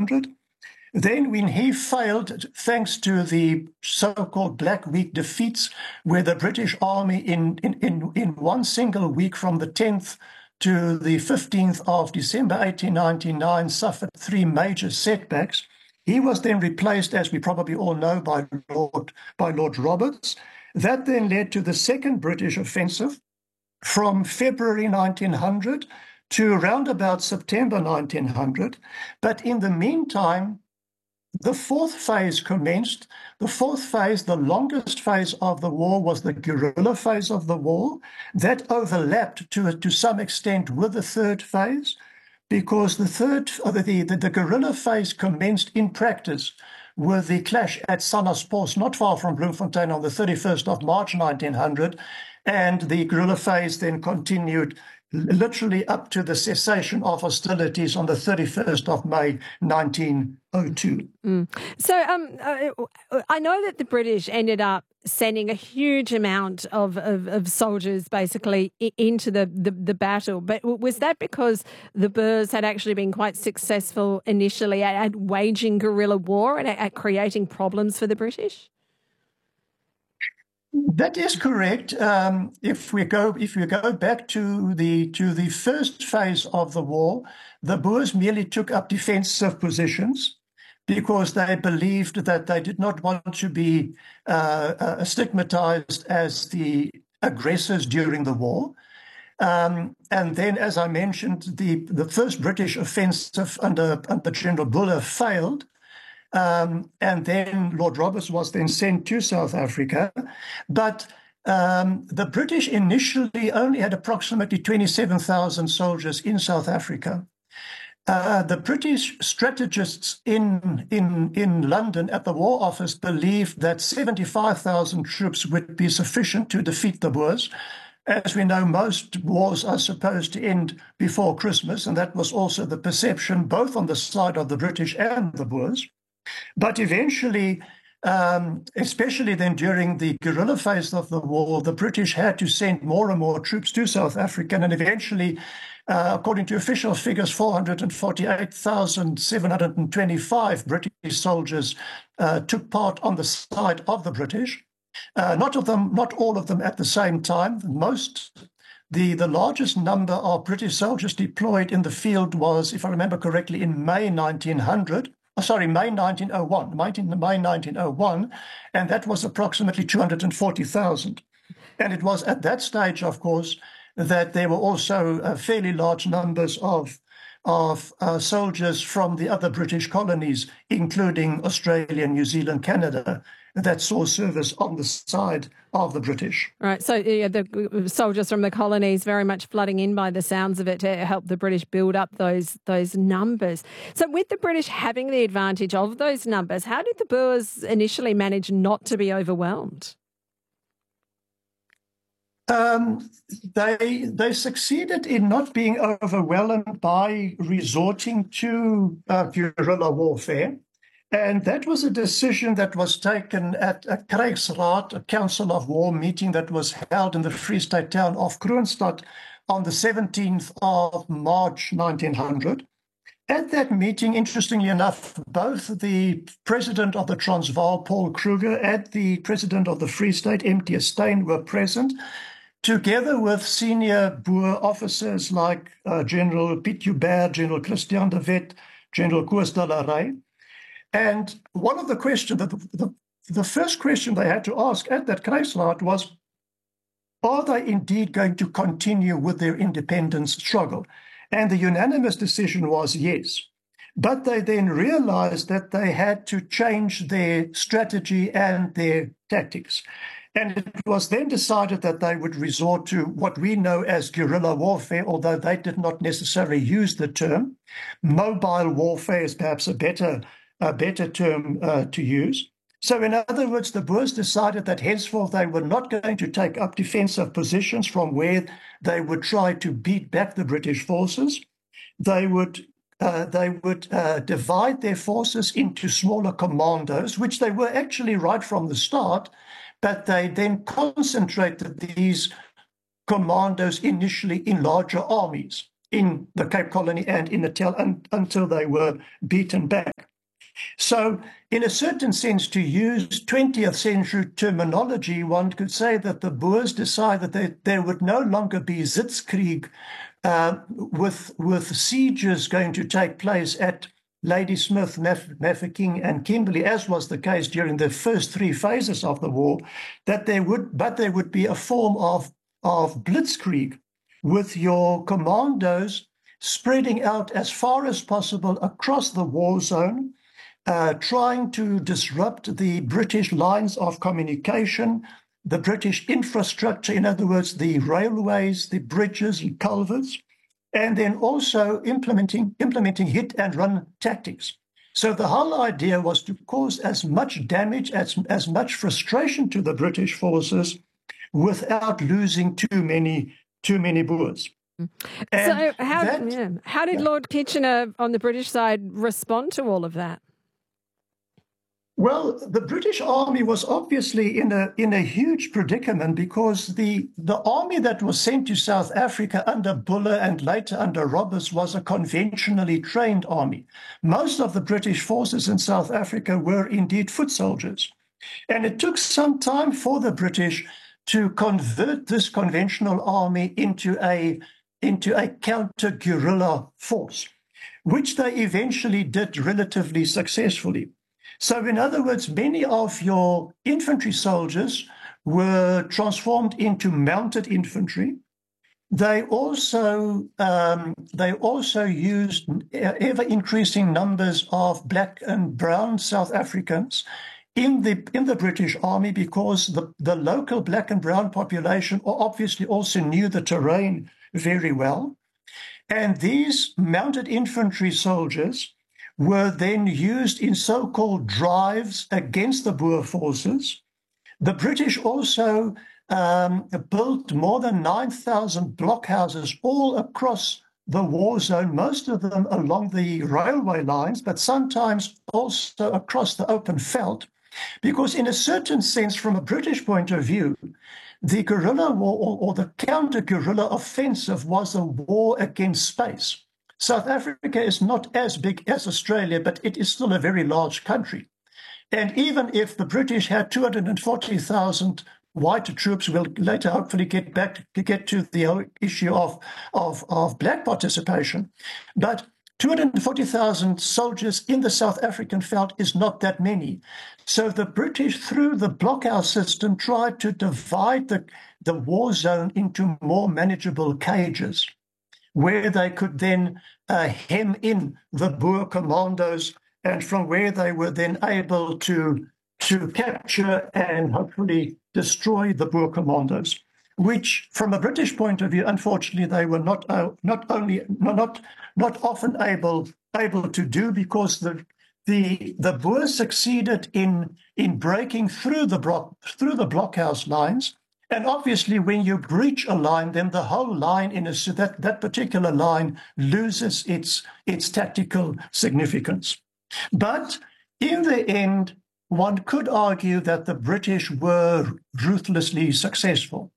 1900. Then when he failed, thanks to the so-called Black Week defeats, where the British Army in one single week from the 10th to the 15th of December 1899 suffered three major setbacks, he was then replaced, as we probably all know, by Lord Roberts. That then led to the second British offensive from February 1900 to around about September 1900. But in the meantime, the fourth phase commenced. The fourth phase, the longest phase of the war, was the guerrilla phase of the war. That overlapped to some extent with the third phase, because the guerrilla phase commenced in practice with the clash at Sannaspors, not far from Bloemfontein, on the 31st of March 1900, and the guerrilla phase then continued literally up to the cessation of hostilities on the 31st of May 1902. So I know that the British ended up sending a huge amount of soldiers basically into the battle, but was that because the Boers had actually been quite successful initially at waging guerrilla war and at creating problems for the British? That is correct. If we go back to the first phase of the war, the Boers merely took up defensive positions because they believed that they did not want to be stigmatized as the aggressors during the war. And then, as I mentioned, the first British offensive under General Buller failed. And then Lord Roberts was then sent to South Africa. But the British initially only had approximately 27,000 soldiers in South Africa. The British strategists in London at the War Office believed that 75,000 troops would be sufficient to defeat the Boers. As we know, most wars are supposed to end before Christmas, and that was also the perception both on the side of the British and the Boers. But eventually, especially then during the guerrilla phase of the war, the British had to send more and more troops to South Africa. And eventually, according to official figures, 448,725 British soldiers took part on the side of the British. Not all of them at the same time. The largest number of British soldiers deployed in the field was, if I remember correctly, in May 1901, May 1901, and that was approximately 240,000. And it was at that stage, of course, that there were also fairly large numbers of soldiers from the other British colonies, including Australia, New Zealand, Canada, that saw service on the side of the British. Right, so the soldiers from the colonies very much flooding in by the sounds of it to help the British build up those numbers. So with the British having the advantage of those numbers, how did the Boers initially manage not to be overwhelmed? They succeeded in not being overwhelmed by resorting to guerrilla warfare. And that was a decision that was taken at a Krijgsraad, a Council of War meeting that was held in the Free State town of Kroonstad on the 17th of March 1900. At that meeting, interestingly enough, both the president of the Transvaal, Paul Kruger, and the president of the Free State, M.T. Steyn, were present, together with senior Boer officers like General Piet Joubert, General Christian de Wet, General Koos de la Rey. And one of the questions, the first question they had to ask at that Krijgsraad was, are they indeed going to continue with their independence struggle? And the unanimous decision was yes. But they then realized that they had to change their strategy and their tactics. And it was then decided that they would resort to what we know as guerrilla warfare, although they did not necessarily use the term. Mobile warfare is perhaps a better term to use. So in other words, the Boers decided that henceforth they were not going to take up defensive positions from where they would try to beat back the British forces. They would divide their forces into smaller commandos, which they were actually right from the start, but they then concentrated these commandos initially in larger armies. in the Cape Colony and in Natal until they were beaten back. So, in a certain sense, to use 20th century terminology, one could say that the Boers decided that there would no longer be Sitzkrieg with sieges going to take place at Ladysmith, Mafeking, and Kimberley, as was the case during the first three phases of the war, but there would be a form of blitzkrieg with your commandos spreading out as far as possible across the war zone, trying to disrupt the British lines of communication, the British infrastructure, in other words, the railways, the bridges and culverts, and then also implementing hit and run tactics. So the whole idea was to cause as much damage, as much frustration to the British forces without losing too many Boers. So how did Lord Kitchener on the British side respond to all of that? Well, the British Army was obviously in a huge predicament because the army that was sent to South Africa under Buller and later under Roberts was a conventionally trained army. Most of the British forces in South Africa were indeed foot soldiers. And it took some time for the British to convert this conventional army into a counter-guerrilla force, which they eventually did relatively successfully. So, in other words, many of your infantry soldiers were transformed into mounted infantry. They also used ever-increasing numbers of black and brown South Africans in the British Army because the local black and brown population obviously also knew the terrain very well. And these mounted infantry soldiers were then used in so-called drives against the Boer forces. The British also built more than 9,000 blockhouses all across the war zone, most of them along the railway lines, but sometimes also across the open veldt, because in a certain sense, from a British point of view, the guerrilla war or the counter-guerrilla offensive was a war against space. South Africa is not as big as Australia, but it is still a very large country. And even if the British had 240,000 white troops, we'll later hopefully get to the issue of black participation, but 240,000 soldiers in the South African veldt is not that many. So the British, through the blockhouse system, tried to divide the war zone into more manageable cages, where they could then hem in the Boer commandos, and from where they were then able to capture and hopefully destroy the Boer commandos, which, from a British point of view, unfortunately, they were not often able to do, because the Boers succeeded in breaking through the blockhouse lines. And obviously, when you breach a line, then the whole line that particular line loses its tactical significance. But in the end, one could argue that the British were ruthlessly successful.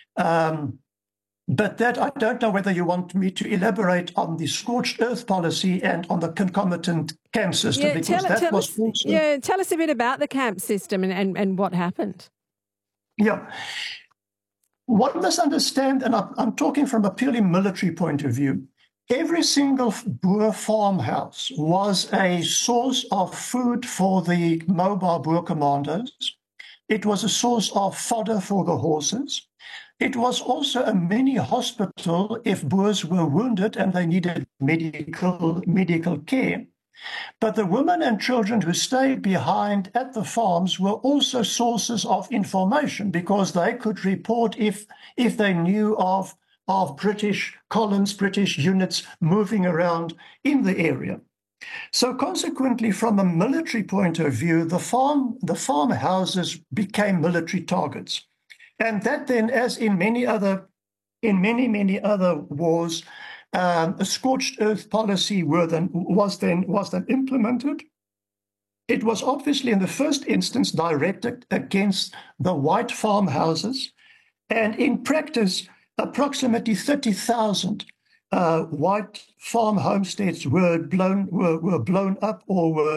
But that, I don't know whether you want me to elaborate on the scorched earth policy and on the concomitant camp system, because that was also... Yeah, tell us a bit about the camp system and what happened. Yeah. One must understand, and I'm talking from a purely military point of view, every single Boer farmhouse was a source of food for the mobile Boer commandos. It was a source of fodder for the horses. It was also a mini hospital if Boers were wounded and they needed medical care. But the women and children who stayed behind at the farms were also sources of information, because they could report if they knew of British columns, British units moving around in the area. So consequently, from a military point of view, the farmhouses became military targets. And that then, as in many other wars, a scorched earth policy was then implemented. It was obviously in the first instance directed against the white farmhouses, and in practice, approximately 30,000 white farm homesteads were blown up or were